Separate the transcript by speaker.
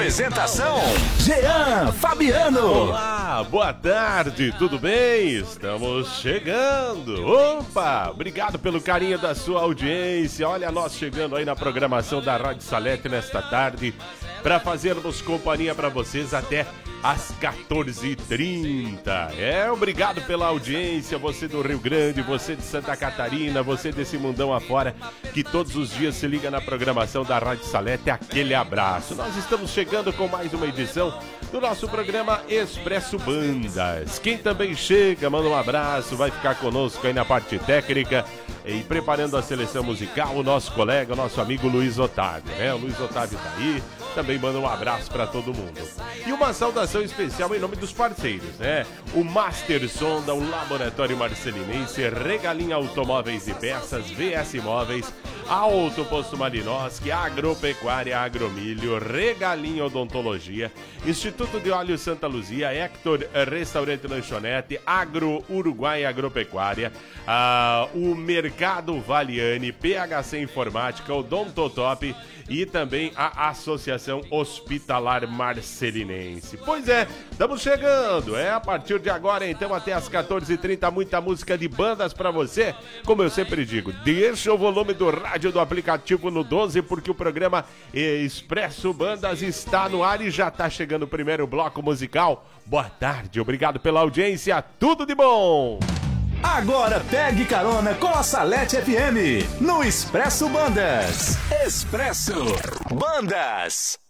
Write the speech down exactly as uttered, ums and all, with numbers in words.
Speaker 1: Apresentação: Jean Fabiano.
Speaker 2: Olá, boa tarde, tudo bem? Estamos chegando. Opa, obrigado pelo carinho da sua audiência. Olha nós chegando aí na programação da Rádio Salete nesta tarde para fazermos companhia para vocês até às quatorze e trinta. É, obrigado pela audiência, você do Rio Grande, você de Santa Catarina, você desse mundão afora que todos os dias se liga na programação da Rádio Salete. Aquele abraço. Nós estamos chegando com mais uma edição do nosso programa Expresso Bandas. Quem também chega, manda um abraço, vai ficar conosco aí na parte técnica e preparando a seleção musical, o nosso colega, o nosso amigo Luiz Otávio, né? O Luiz Otávio tá aí, também manda um abraço para todo mundo. E uma saudação especial em nome dos parceiros, né? O Master Sonda, o Laboratório Marcelinense, Regalinha Automóveis e Peças, V S Móveis, Auto Posto Malinowski, Agropecuária Agromilho, Regalinha Odontologia, Instituto de Óleo Santa Luzia, Hector Restaurante Lanchonete, Agro Uruguai Agropecuária, ah, o Mercado Valiani, P H C Informática, Odontotop e também a Associação Hospitalar Marcelinense. Pois é, estamos chegando, é a partir de agora, então, até as quatorze e trinta, muita música de bandas pra você. Como eu sempre digo, deixa o volume do rádio do aplicativo no doze, porque o programa Expresso Bandas está no ar e já tá chegando o primeiro bloco musical. Boa tarde, obrigado pela audiência, tudo de bom!
Speaker 1: Agora pegue carona com a Salete F M no Expresso Bandas. Expresso Bandas.